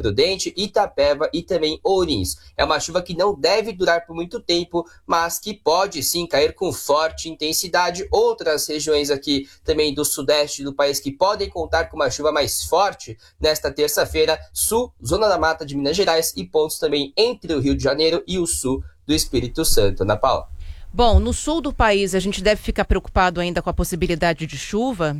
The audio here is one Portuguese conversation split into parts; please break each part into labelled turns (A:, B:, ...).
A: Prudente, Itapeva e também Ourinhos. É uma chuva que não deve durar por muito tempo, mas que pode sim cair com forte intensidade. Outras regiões aqui também do sudeste do país que podem contar com uma chuva mais forte nesta terça-feira: sul, zona da mata de Minas Gerais e pontos também entre o Rio de Janeiro e o sul do Espírito Santo. Ana Paula.
B: Bom, no sul do país a gente deve ficar preocupado ainda com a possibilidade de chuva?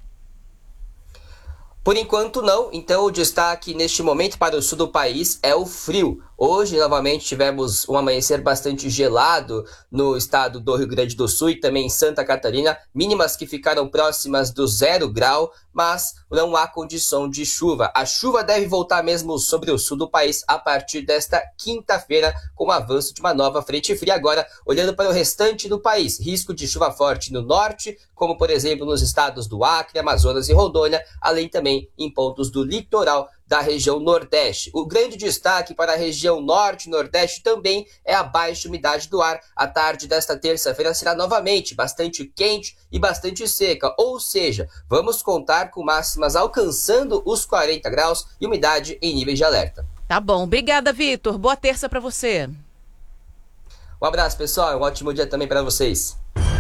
A: Por enquanto não, então o destaque neste momento para o sul do país é o frio. Hoje, novamente, tivemos um amanhecer bastante gelado no estado do Rio Grande do Sul e também em Santa Catarina, mínimas que ficaram próximas do 0 grau, mas não há condição de chuva. A chuva deve voltar mesmo sobre o sul do país a partir desta quinta-feira, com o avanço de uma nova frente fria. Agora, olhando para o restante do país, risco de chuva forte no norte, como por exemplo nos estados do Acre, Amazonas e Rondônia, além também em pontos do litoral da região nordeste. O grande destaque para a região norte e nordeste também é a baixa umidade do ar. A tarde desta terça-feira será novamente bastante quente e bastante seca, ou seja, vamos contar com máximas alcançando os 40 graus e umidade em níveis de alerta.
B: Tá bom, obrigada, Vitor. Boa terça para você.
A: Um abraço, pessoal, um ótimo dia também para vocês.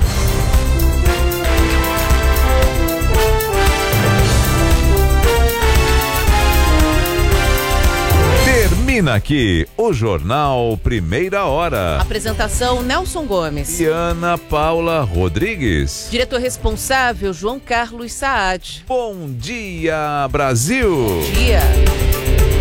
C: Termina aqui o Jornal Primeira Hora.
B: Apresentação Nelson Gomes
C: e Ana Paula Rodrigues.
B: Diretor responsável João Carlos Saad.
C: Bom dia, Brasil.
B: Bom dia.